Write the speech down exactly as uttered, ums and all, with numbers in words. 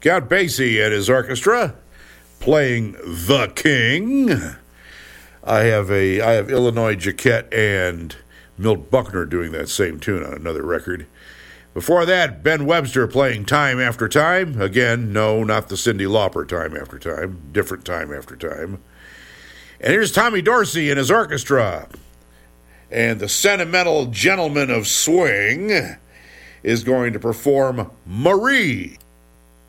Count Basie and his orchestra playing The King. I have a I have Illinois Jacquet and Milt Buckner doing that same tune on another record. Before that, Ben Webster playing Time After Time. Again, no, not the Cyndi Lauper Time After Time. Different Time After Time. And here's Tommy Dorsey and his orchestra. And the Sentimental Gentleman of Swing is going to perform Marie.